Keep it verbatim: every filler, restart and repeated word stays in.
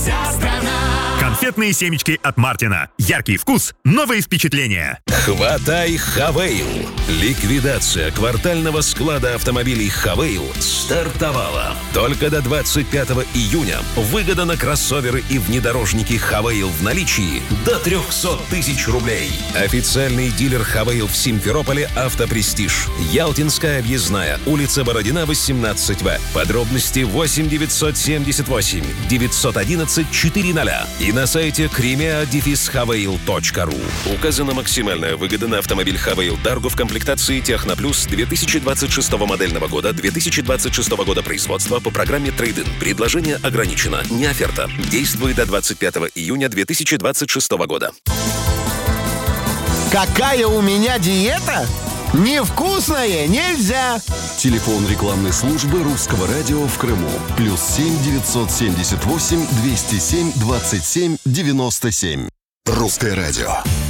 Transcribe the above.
вся страна. Конфетные семечки от Мартина. Яркий вкус, новые впечатления. Хватай Хавейл. Ликвидация квартального склада автомобилей Хавейл стартовала. Только до двадцать пятого июня выгода на кроссоверы и внедорожники Хавейл в наличии до триста тысяч рублей. Официальный дилер Хавейл в Симферополе «Автопрестиж». Ялтинская объездная, улица Бородина, восемнадцать В. Подробности восемь девятьсот семьдесят восемь девятьсот одиннадцать четыреста и на сайте кримеа дефис хавейл точка ру. Указана максимальная выгода на автомобиль Хавейл Дарго в комплектации Техноплюс две тысячи двадцать шестого модельного года, две тысячи двадцать шестого года производства по программе Трейд-ин. Предложение ограничено. Не оферта. Действует до двадцать пятого июня две тысячи двадцать шестого года. Какая у меня диета? Невкусное нельзя! Телефон рекламной службы Русского радио в Крыму. Плюс семь девятьсот семьдесят восемь двести семь двадцать семь девяносто семь. Русское радио.